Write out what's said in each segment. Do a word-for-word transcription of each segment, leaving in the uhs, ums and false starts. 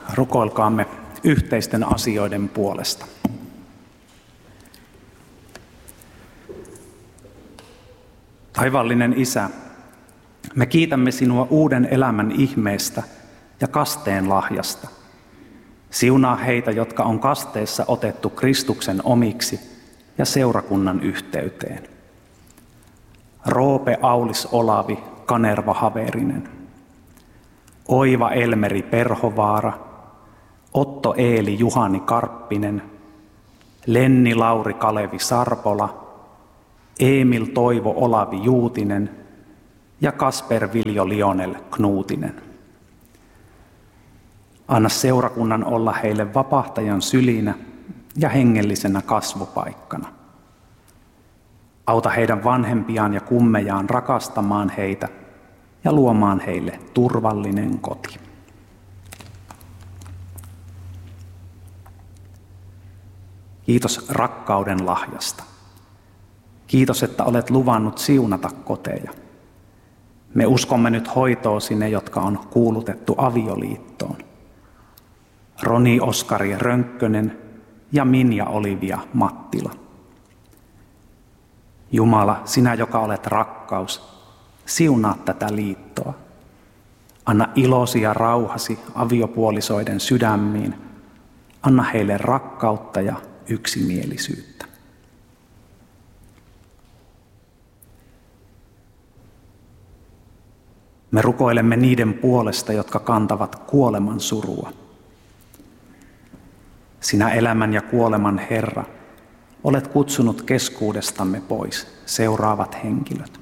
Rukoilkaamme yhteisten asioiden puolesta. Taivaallinen Isä, me kiitämme sinua uuden elämän ihmeestä ja kasteen lahjasta. Siunaa heitä, jotka on kasteessa otettu Kristuksen omiksi ja seurakunnan yhteyteen. Roope Aulis Olavi Kanerva Haverinen, Oiva Elmeri Perhovaara, Otto Eeli Juhani Karppinen, Lenni Lauri Kalevi Sarpola, Emil Toivo Olavi Juutinen ja Kasper Viljo Lionel Knuutinen. Anna seurakunnan olla heille vapahtajan sylinä ja hengellisenä kasvupaikkana. Auta heidän vanhempiaan ja kummejaan rakastamaan heitä ja luomaan heille turvallinen koti. Kiitos rakkauden lahjasta. Kiitos, että olet luvannut siunata koteja. Me uskomme nyt hoitoosi ne, jotka on kuulutettu avioliittoon. Roni Oskari Rönkkönen ja Minja Olivia Mattila. Jumala, sinä, joka olet rakkaus, siunaa tätä liittoa. Anna ilosi ja rauhasi aviopuolisoiden sydämiin. Anna heille rakkautta ja yksimielisyyttä. Me rukoilemme niiden puolesta, jotka kantavat kuoleman surua. Sinä elämän ja kuoleman Herra, olet kutsunut keskuudestamme pois seuraavat henkilöt.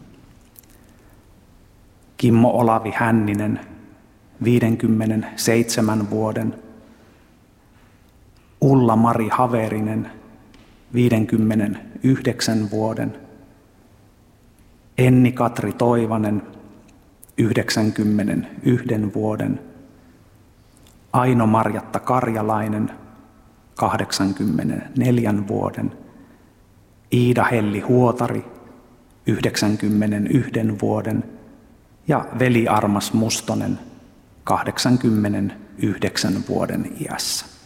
Kimmo Olavi Hänninen, viisikymmentäseitsemän vuoden. Ulla Mari Haverinen, viisikymmentäyhdeksän vuoden. Enni Katri Toivanen, yhdeksänkymmentäyksi vuoden. Aino Marjatta Karjalainen, kahdeksankymmentäneljä vuoden. Iida Helli Huotari, yhdeksänkymmentäyksi vuoden. Ja veli Armas Mustonen, kahdeksankymmentäyhdeksän vuoden iässä.